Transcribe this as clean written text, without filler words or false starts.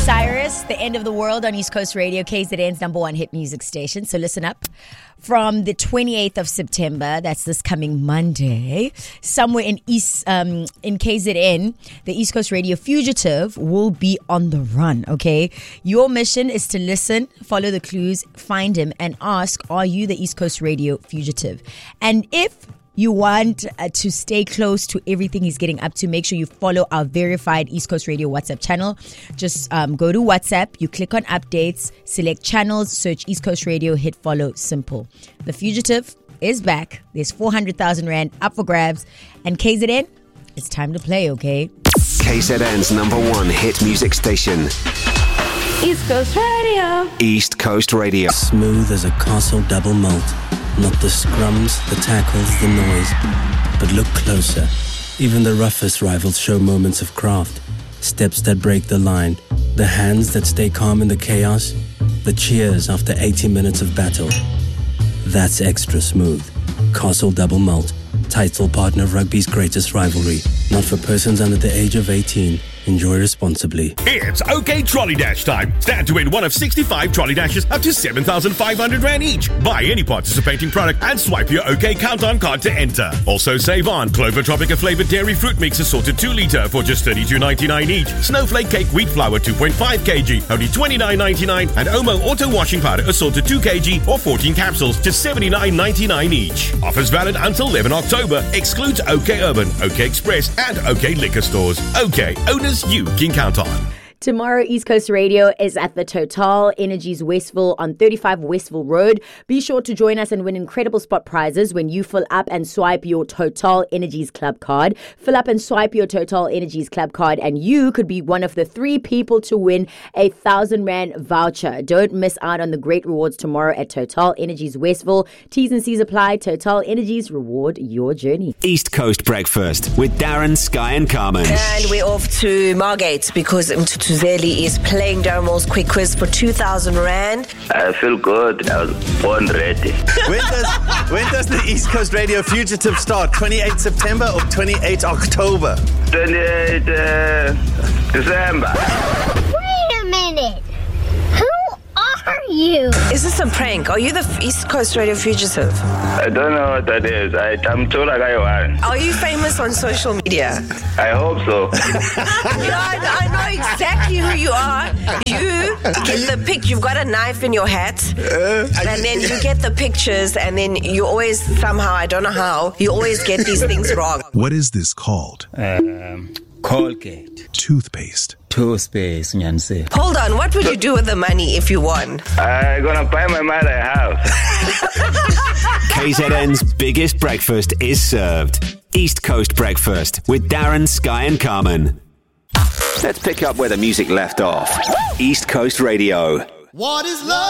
Cyrus, The End of the World on East Coast Radio, KZN's number one hit music station. So listen up. From the 28th of September, that's this coming Monday, somewhere in KZN, the East Coast Radio fugitive will be on the run, okay? Your mission is to listen, follow the clues, find him, and ask, are you the East Coast Radio fugitive? And if you want to stay close to everything he's getting up to, make sure you follow our verified East Coast Radio WhatsApp channel. Just go to WhatsApp, you click on updates, select channels, search East Coast Radio, hit follow, simple. The fugitive is back. There's 400,000 Rand up for grabs. And KZN, it's time to play, okay? KZN's number one hit music station. East Coast Radio. East Coast Radio. Smooth as a castle double malt. Not the scrums, the tackles, the noise. But look closer. Even the roughest rivals show moments of craft. Steps that break the line. The hands that stay calm in the chaos. The cheers after 80 minutes of battle. That's extra smooth. Castle Double Malt. Title partner of rugby's greatest rivalry. Not for persons under the age of 18. Enjoy responsibly. It's OK Trolley Dash time. Stand to win one of 65 trolley dashes up to 7,500 Rand each. Buy any participating product and swipe your OK Count-On card to enter. Also save on Clover Tropica flavored dairy fruit mix assorted 2 litre for just $32.99 each. Snowflake cake wheat flour 2.5 kg, only $29.99. And Omo auto washing powder assorted 2 kg or 14 capsules, just $79.99 each. Offers valid until 11 October. Excludes OK Urban, OK Express and OK Liquor Stores. OK, owners you can count on. Tomorrow, East Coast Radio is at the Total Energies Westville on 35 Westville Road. Be sure to join us and win incredible spot prizes when you fill up and swipe your Total Energies Club card. Fill up and swipe your Total Energies Club card and you could be one of the 3 people to win a 1,000 Rand voucher. Don't miss out on the great rewards tomorrow at Total Energies Westville. T's and C's apply. Total Energies, reward your journey. East Coast Breakfast with Darren, Sky and Carmen. And we're off to Margate because Mtutuzeli is playing Darren Quick Quiz for 2,000 Rand. I feel good. I was born ready. When does the East Coast Radio Fugitive start? 28 September or 28 October? 28 December. Wait a minute. Who are you? Is this a prank? Are you the East Coast Radio Fugitive? I don't know what that is. I'm told like I want. Are you famous on social media? I hope so. I know exactly who you are. You get the pic. You've got a knife in your hat. And then you get the pictures. And then you always, somehow, I don't know how, you always get these things wrong. What is this called? Colgate. Toothpaste. Toothpaste, Nyanse. Hold on, what would you do with the money if you won? I'm gonna buy my mother a house. KZN's biggest breakfast is served. East Coast Breakfast with Darren, Sky and Carmen. Let's pick up where the music left off. East Coast Radio. What is love?